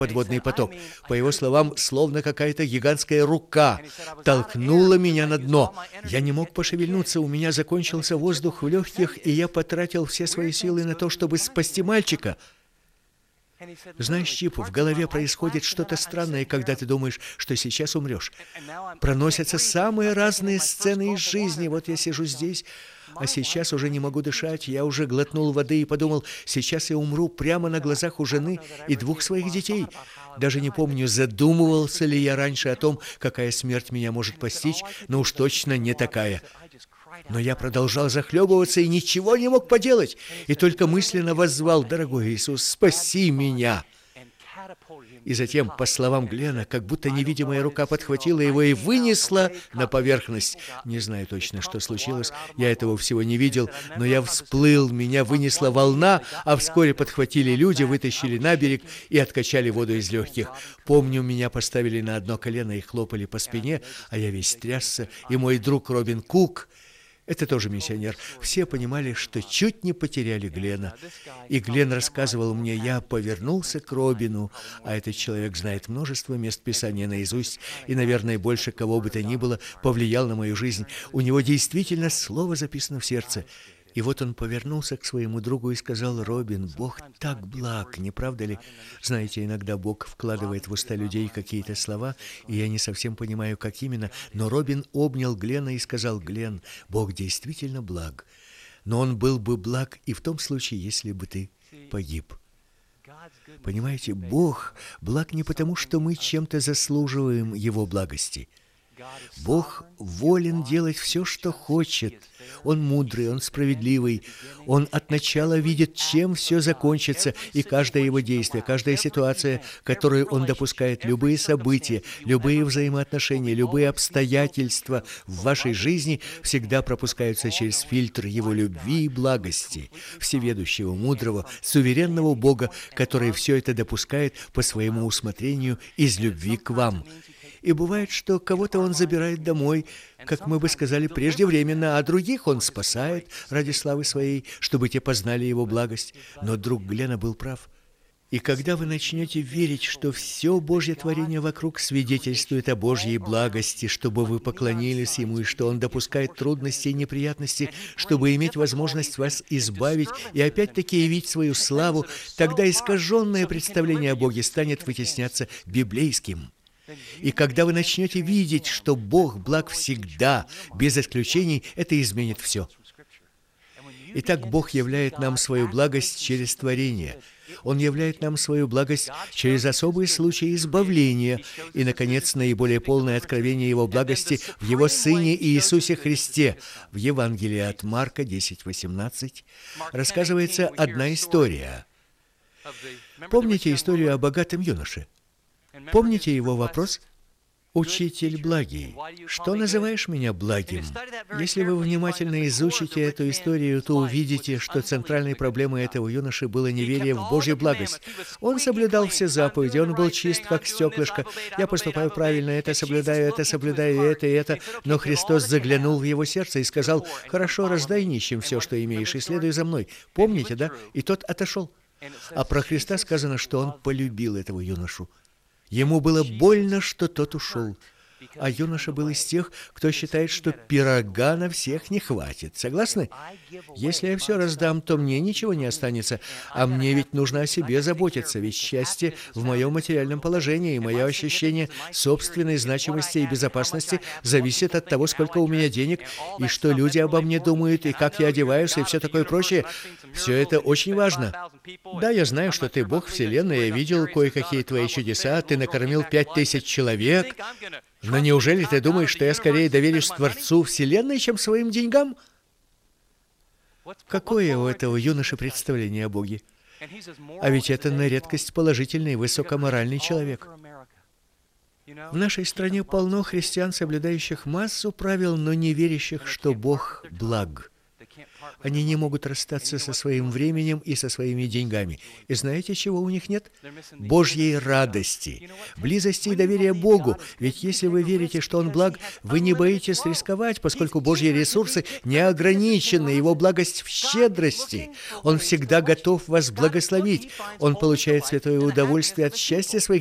подводный поток. По его словам, словно какая-то гигантская рука толкнула меня на дно. Я не мог пошевельнуться, у меня закончился воздух в легких, и я потратил все свои силы на то, чтобы спасти мальчика. Знаешь, Чип, в голове происходит что-то странное, когда ты думаешь, что сейчас умрешь. Проносятся самые разные сцены из жизни. Вот я сижу здесь, а сейчас уже не могу дышать. Я уже глотнул воды и подумал, сейчас я умру прямо на глазах у жены и 2 своих детей. Даже не помню, задумывался ли я раньше о том, какая смерть меня может постичь, но уж точно не такая. Но я продолжал захлебываться и ничего не мог поделать, и только мысленно воззвал: «Дорогой Иисус, спаси меня!» И затем, по словам Глена, как будто невидимая рука подхватила его и вынесла на поверхность. Не знаю точно, что случилось, я этого всего не видел, но я всплыл, меня вынесла волна, а вскоре подхватили люди, вытащили на берег и откачали воду из легких. Помню, меня поставили на одно колено и хлопали по спине, а я весь трясся, и мой друг Робин Кук, это тоже миссионер, все понимали, что чуть не потеряли Глена. И Глен рассказывал мне, я повернулся к Робину, а этот человек знает множество мест Писания наизусть, и, наверное, больше кого бы то ни было повлиял на мою жизнь. У него действительно слово записано в сердце. И вот он повернулся к своему другу и сказал: «Робин, Бог так благ, не правда ли? Знаете, иногда Бог вкладывает в уста людей какие-то слова, и я не совсем понимаю, как именно, но Робин обнял Глена и сказал: Глен, Бог действительно благ, но Он был бы благ и в том случае, если бы ты погиб». Понимаете, Бог благ не потому, что мы чем-то заслуживаем Его благости. Бог волен делать все, что хочет. Он мудрый, Он справедливый. Он от начала видит, чем все закончится, и каждое Его действие, каждая ситуация, которую Он допускает, любые события, любые взаимоотношения, любые обстоятельства в вашей жизни всегда пропускаются через фильтр Его любви и благости, всеведущего, мудрого, суверенного Бога, который все это допускает по своему усмотрению из любви к вам. И бывает, что кого-то Он забирает домой, как мы бы сказали, преждевременно, а других Он спасает ради славы Своей, чтобы те познали Его благость. Но друг Глена был прав. И когда вы начнете верить, что все Божье творение вокруг свидетельствует о Божьей благости, чтобы вы поклонились Ему, и что Он допускает трудности и неприятности, чтобы иметь возможность вас избавить и опять-таки явить свою славу, тогда искаженное представление о Боге станет вытесняться библейским. И когда вы начнете видеть, что Бог благ всегда, без исключений, это изменит все. Итак, Бог являет нам свою благость через творение. Он являет нам свою благость через особые случаи избавления. И, наконец, наиболее полное откровение Его благости в Его Сыне Иисусе Христе. В Евангелии от Марка 10:18 рассказывается одна история. Помните историю о богатом юноше? Помните его вопрос? «Учитель благий, что называешь меня благим?» Если вы внимательно изучите эту историю, то увидите, что центральной проблемой этого юноши было неверие в Божью благость. Он соблюдал все заповеди, он был чист, как стеклышко. «Я поступаю правильно, это соблюдаю, и это». Но Христос заглянул в его сердце и сказал: «Хорошо, раздай нищим все, что имеешь, и следуй за мной». Помните, да? И тот отошел. А про Христа сказано, что он полюбил этого юношу. Ему было больно, что тот ушел. А юноша был из тех, кто считает, что пирога на всех не хватит. Согласны? Если я все раздам, то мне ничего не останется. А мне ведь нужно о себе заботиться, ведь счастье в моем материальном положении, и мое ощущение собственной значимости и безопасности зависит от того, сколько у меня денег, и что люди обо мне думают, и как я одеваюсь, и все такое прочее. Все это очень важно. Да, я знаю, что ты Бог Вселенной, я видел кое-какие твои чудеса, ты накормил 5000 человек. Но неужели ты думаешь, что я скорее доверюсь Творцу Вселенной, чем своим деньгам? Какое у этого юноши представление о Боге? А ведь это на редкость положительный, высокоморальный человек. В нашей стране полно христиан, соблюдающих массу правил, но не верящих, что Бог благ. Они не могут расстаться со своим временем и со своими деньгами. И знаете, чего у них нет? Божьей радости, близости и доверия Богу. Ведь если вы верите, что Он благ, вы не боитесь рисковать, поскольку Божьи ресурсы не ограничены, Его благость в щедрости. Он всегда готов вас благословить. Он получает святое удовольствие от счастья своих